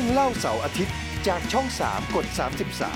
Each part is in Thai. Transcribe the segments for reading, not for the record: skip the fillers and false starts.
เล่าเสาร์อาทิตย์จากช่อง 3 กด 33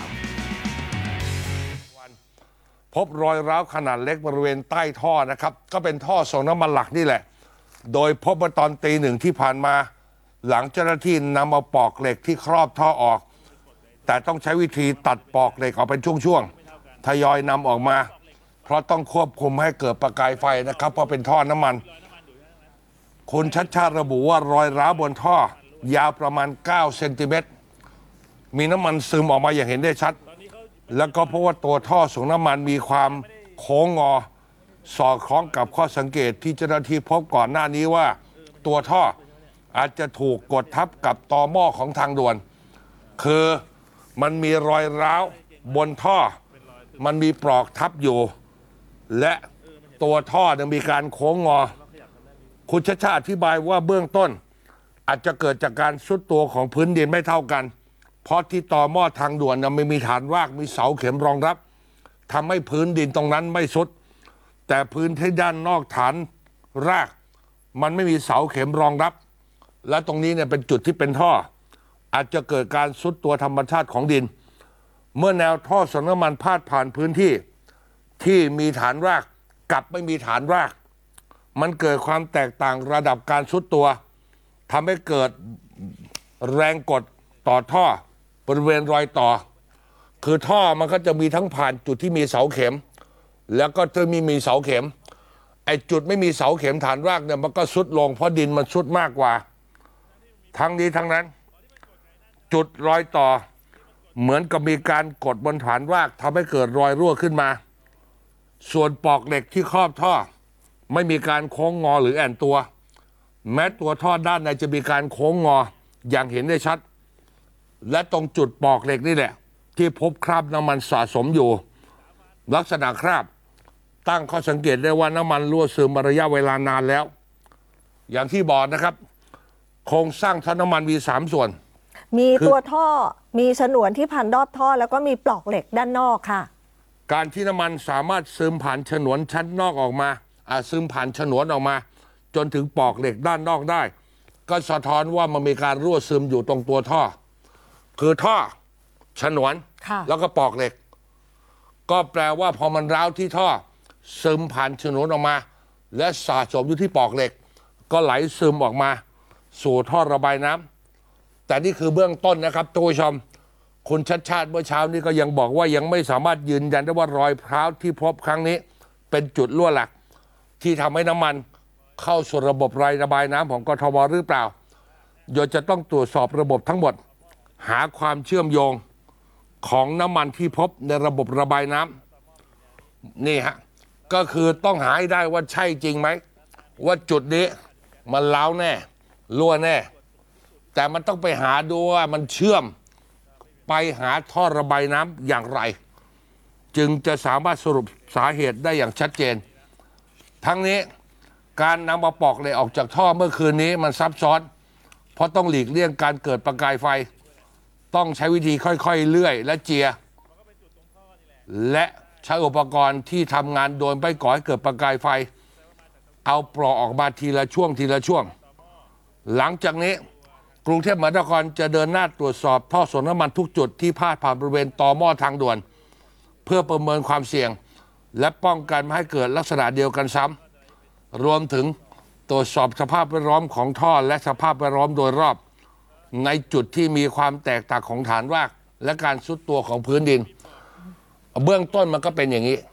พบรอยร้าวขนาดเล็กบริเวณใต้ท่อนะครับก็เป็นท่อส่งน้ำมันหลักนี่แหละโดยพบว่าตอนตี 1ที่ผ่านมาหลังเจ้าหน้าที่นำเอาปอกเหล็กที่ครอบท่อออกแต่ต้องใช้วิธีตัดปอกเหล็กออกเป็นช่วงๆทยอยนำออกมาเพราะต้องควบคุมให้เกิดประกายไฟนะครับเพราะเป็นท่อน้ำมันคุณชัดชาติระบุว่ารอยร้าวบนท่อยาวประมาณ9 เซนติเมตรมีน้ำมันซึมออกมาอย่างเห็นได้ชัดแล้วก็เพราะว่าตัวท่อส่งน้ำมันมีความโค้งงอสอดคล้องกับข้อสังเกตที่เจ้าหน้าที่พบก่อนหน้านี้ว่าตัวท่ออาจจะถูกกดทับกับตอหม้อของทางด่วนคือมันมีรอยร้าวบนท่อมันมีปลอกทับอยู่และตัวท่อยังมีการโค้งงอคุณชัชชาติอธิบายว่าเบื้องต้นอาจจะเกิดจากการทรุดตัวของพื้นดินไม่เท่ากันเพราะที่ต่อหม้อทางด่วนไม่มีฐานรากมีเสาเข็มรองรับทำให้พื้นดินตรงนั้นไม่ทรุดแต่พื้นที่ด้านนอกฐานรากมันไม่มีเสาเข็มรองรับและตรงนี้เนี่ยเป็นจุดที่เป็นท่ออาจจะเกิดการทรุดตัวธรรมชาติของดินเมื่อแนวท่อส่งน้ำมันพาดผ่านพื้นที่ที่มีฐานรากกับไม่มีฐานรากมันเกิดความแตกต่างระดับการทรุดตัวทำให้เกิดแรงกดต่อท่อบริเวณรอยต่อคือท่อมันก็จะมีทั้งผ่านจุดที่มีเสาเข็มแล้วก็จะมีเสาเข็มไอ้จุดไม่มีเสาเข็มฐานรากเนี่ยมันก็ทรุดลงเพราะดินมันทรุดมากกว่าทั้งนี้ทั้งนั้นจุดรอยต่อเหมือนกับมีการกดบนฐานรากทำให้เกิดรอยรั่วขึ้นมาส่วนปอกเหล็กที่ครอบท่อไม่มีการโค้งงอหรือแอนตัวแม้ตัวท่อด้านในจะมีการโค้งงออย่างเห็นได้ชัดและตรงจุดปอกเหล็กนี่แหละที่พบคราบน้ำมันสะสมอยู่ลักษณะคราบตั้งข้อสังเกตได้ว่าน้ำมันรั่วซึมมาระยะเวลานานแล้วอย่างที่บอกนะครับโครงสร้างท่อน้ำมันมี3 ส่วนมีตัวท่อมีฉนวนที่พันรอบท่อแล้วก็มีปลอกเหล็กด้านนอกค่ะการที่น้ำมันสามารถซึมผ่านฉนวนชั้นนอกออกมาซึมผ่านฉนวนออกมาจนถึงปลอกเหล็กด้านนอกได้ก็สะท้อนว่ามันมีการรั่วซึมอยู่ตรงตัวท่อคือท่อฉนวนแล้วก็ปลอกเหล็กก็แปลว่าพอมันร้าวที่ท่อซึมผ่านฉนวนออกมาและสะสมอยู่ที่ปลอกเหล็กก็ไหลซึมออกมาสู่ท่อระบายน้ำแต่นี่คือเบื้องต้นนะครับท่านผู้ชมคุณชัดชาติเมื่อเช้านี้ก็ยังบอกว่ายังไม่สามารถยืนยันได้ว่ารอยร้าวที่พบครั้งนี้เป็นจุดรั่วหลักที่ทำให้น้ำมันเข้าสู่ระบบระบายน้ำของกทมหรือเปล่าโดยจะต้องตรวจสอบระบบทั้งหมดหาความเชื่อมโยงของน้ำมันที่พบในระบบระบายน้ำนี่ฮะก็คือต้องหาให้ได้ว่าใช่จริงไหมว่าจุดนี้มันร้าวแน่รั่วแน่แต่มันต้องไปหาดูว่ามันเชื่อมไปหาท่อระบายน้ำอย่างไรจึงจะสามารถสรุปสาเหตุได้อย่างชัดเจนทั้งนี้การนำมาปอกเหล็กออกจากท่อเมื่อคืนนี้มันซับซ้อนเพราะต้องหลีกเลี่ยงการเกิดประกายไฟต้องใช้วิธีค่อยๆเลื่อยและเจียและใช้อุปกรณ์ที่ทำงานโดยไม่ก่อให้เกิดประกายไฟเอาปลอกออกมาทีละช่วงหลังจากนี้กรุงเทพมหานครจะเดินหน้าตรวจสอบท่อส่งน้ำมันทุกจุดที่พาดผ่านบริเวณต่อหม้อทางด่วนเพื่อประเมินความเสี่ยงและป้องกันไม่ให้เกิดลักษณะเดียวกันซ้ำรวมถึงตรวจสอบสภาพแวดล้อมของท่อและสภาพแวดล้อมโดยรอบในจุดที่มีความแตกต่างของฐานรากและการทรุดตัวของพื้นดินเบื้องต้นมันก็เป็นอย่างนี้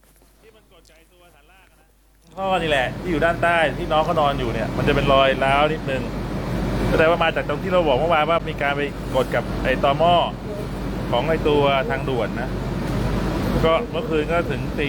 ท่อนี่แหละที่อยู่ด้านใต้ที่น้องเขานอนอยู่เนี่ยมันจะเป็นรอยร้าวนิดนึงแสดงว่ามาจากตรงที่เราบอกเมื่อวานว่ามีการไปกดกับไอ้ตอหม้อของไอ้ตัวทางด่วนนะก็เมื่อคืนก็ถึงตี